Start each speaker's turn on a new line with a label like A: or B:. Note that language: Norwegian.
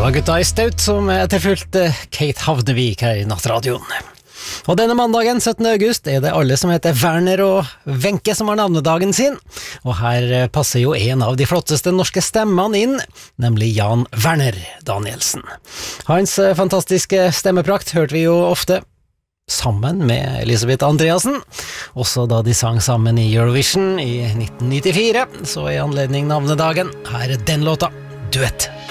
A: var gutta I Staut som etterfulgte Kate Havnevik her I Nattradioen. Og denne mandagen, 17. august, det alle som heter Werner og Wenche som har navnedagen sin. Og her passer jo en av de flotteste norske stemmene inn, nemlig Jan Werner Danielsen. Hans fantastiske stemmeprakt hørte vi jo ofte sammen med Elisabeth Andreasen, også da de sang sammen I Eurovision I 1994, så I anledning navnedagen, her den låta, Duett.